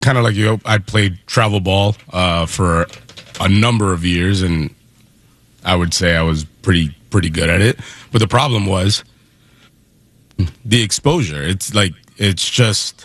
kind of like you, I played travel ball for a number of years, and I would say I was pretty good at it. But the problem was the exposure. It's just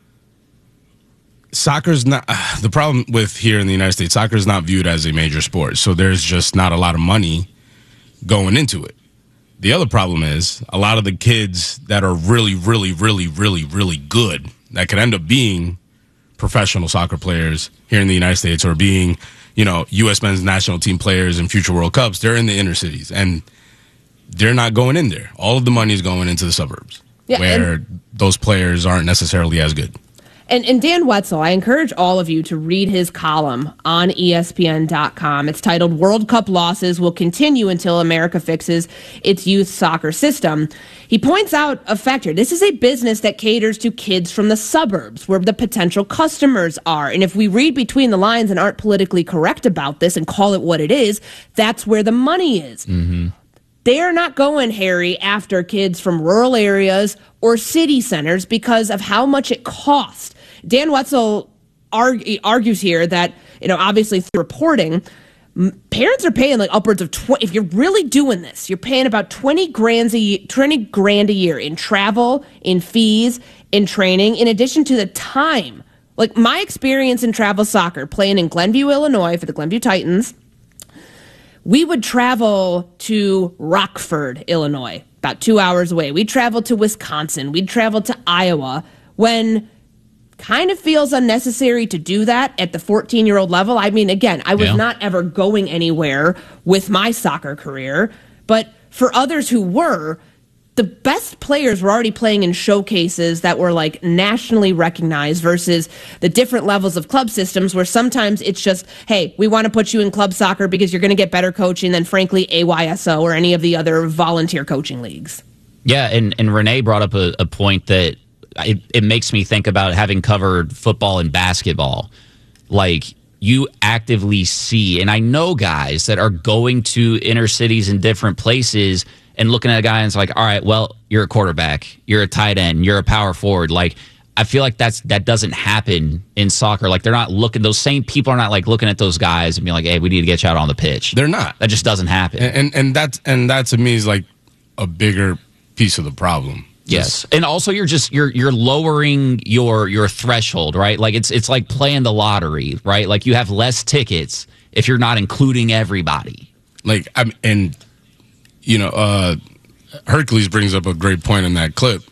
soccer's not the problem with here in the United States. Soccer is not viewed as a major sport, so there's just not a lot of money going into it. The other problem is a lot of the kids that are really, really, really, really, really good that could end up being professional soccer players here in the United States or being, U.S. men's national team players in future World Cups, they're in the inner cities, and they're not going in there. All of the money is going into the suburbs where those players aren't necessarily as good. And Dan Wetzel, I encourage all of you to read his column on ESPN.com. It's titled World Cup Losses Will Continue Until America Fixes Its Youth Soccer System. He points out a factor. This is a business that caters to kids from the suburbs where the potential customers are. And if we read between the lines and aren't politically correct about this and call it what it is, that's where the money is. Mm-hmm. They're not going, Harry, after kids from rural areas or city centers because of how much it costs. Dan Wetzel argues here that, obviously through reporting, parents are paying like upwards of 20. If you're really doing this, you're paying about 20 grand a year in travel, in fees, in training, in addition to the time. Like my experience in travel soccer, playing in Glenview, Illinois for the Glenview Titans, we would travel to Rockford, Illinois, about 2 hours away. We'd travel to Wisconsin. We'd travel to Iowa when kind of feels unnecessary to do that at the 14-year-old level. I mean, again, I was not ever going anywhere with my soccer career, but for others who were, the best players were already playing in showcases that were like nationally recognized versus the different levels of club systems where sometimes it's just, hey, we want to put you in club soccer because you're going to get better coaching than, frankly, AYSO or any of the other volunteer coaching leagues. Yeah, and Renee brought up a point that it makes me think about having covered football and basketball. Like, you actively see, and I know guys that are going to inner cities in different places and looking at a guy and it's like, all right, well, you're a quarterback, you're a tight end, you're a power forward. Like, I feel like that doesn't happen in soccer. Like, they're not looking, those same people are not like looking at those guys and being like, hey, we need to get you out on the pitch. They're not. That just doesn't happen. And that to me is like a bigger piece of the problem. Yes, and also you're lowering your threshold, right? Like it's like playing the lottery, right? Like you have less tickets if you're not including everybody. Like Hercules brings up a great point in that clip.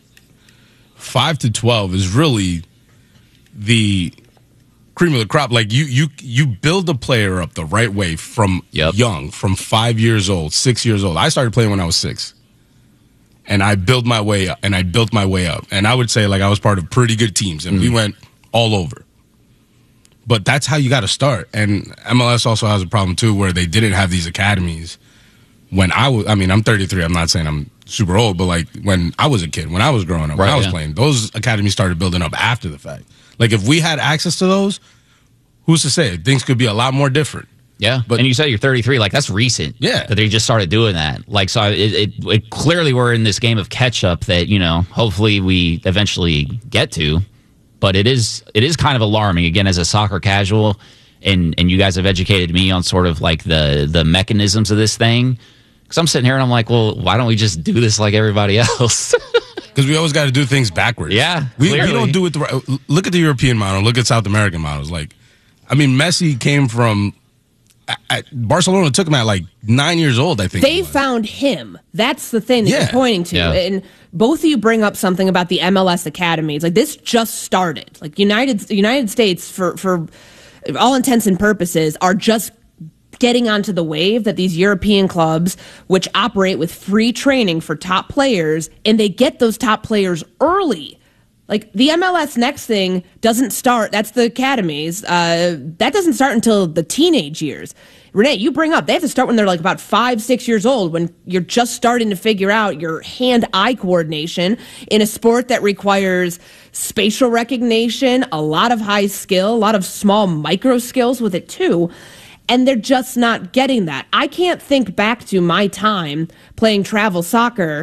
5 to 12 is really the cream of the crop. Like you build a player up the right way from young, from 5 years old, 6 years old. I started playing when I was 6. And I built my way up, and I built my way up. And I would say, like, I was part of pretty good teams, and we went all over. But that's how you got to start. And MLS also has a problem, too, where they didn't have these academies when I'm 33. I'm not saying I'm super old, but, like, when I was a kid, when I was growing up, when I was playing, those academies started building up after the fact. Like, if we had access to those, who's to say? Things could be a lot more different. Yeah, and you said you're 33. Like, that's recent. Yeah, that they just started doing that. Like, so it clearly we're in this game of catch up that hopefully we eventually get to. But it is kind of alarming again as a soccer casual, and you guys have educated me on sort of like the mechanisms of this thing. Because I'm sitting here and I'm like, well, why don't we just do this like everybody else? Because we always got to do things backwards. Yeah, we don't do it the right. Look at the European model. Look at South American models. Like, Messi came from. Barcelona took him at like 9 years old, I think. They found him. That's the thing that you're pointing to. Yeah. And both of you bring up something about the MLS academies. Like, this just started. Like, United States, for all intents and purposes, are just getting onto the wave that these European clubs, which operate with free training for top players, and they get those top players early. Like, the MLS Next thing doesn't start, that's the academies, that doesn't start until the teenage years. Renee, you bring up, they have to start when they're like about 5, 6 years old, when you're just starting to figure out your hand-eye coordination in a sport that requires spatial recognition, a lot of high skill, a lot of small micro skills with it too. And they're just not getting that. I can't think back to my time playing travel soccer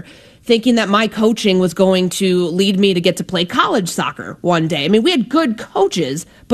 thinking that my coaching was going to lead me to get to play college soccer one day. I mean, we had good coaches, but